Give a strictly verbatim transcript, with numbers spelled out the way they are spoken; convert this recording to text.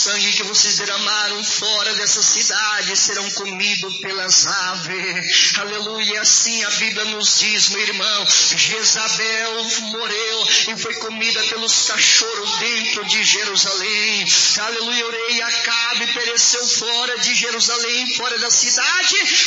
sangue que vocês derramaram fora dessa cidade serão comidos pelas aves. Aleluia. Assim a Bíblia nos diz, meu irmão, Jezabel morreu e foi comida pelos cachorros dentro de Jerusalém. Aleluia. Orei, Acabe pereceu fora de Jerusalém, fora da cidade,